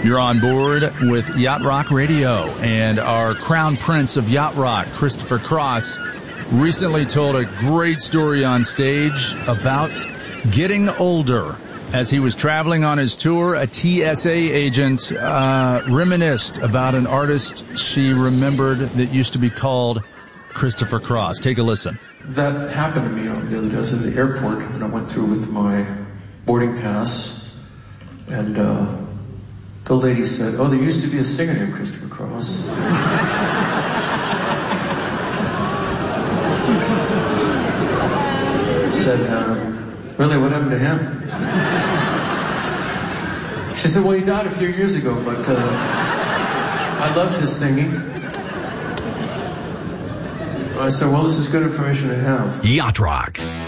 You're on board with Yacht Rock Radio, and our crown prince of Yacht Rock, Christopher Cross, recently told a great story on stage about getting older. As he was traveling on his tour, a TSA agent reminisced about an artist she remembered that used to be called Christopher Cross. Take a listen. That happened to me the other day. I was at the airport, and I went through with my boarding pass, and the lady said, "Oh, there used to be a singer named Christopher Cross." Said, "Really, what happened to him?" She said, "Well, he died a few years ago, but I loved his singing." I said, "Well, this is good information to have." Yacht Rock.